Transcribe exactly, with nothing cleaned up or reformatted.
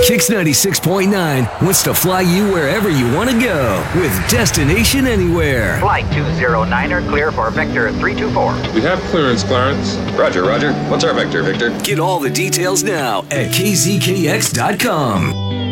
Kix ninety-six point nine wants to fly you wherever you want to go with Destination Anywhere. Flight two oh niner clear for Vector three two four. We have clearance, Clarence. Roger, roger. What's our vector, Victor? Get all the details now at K Z K X dot com.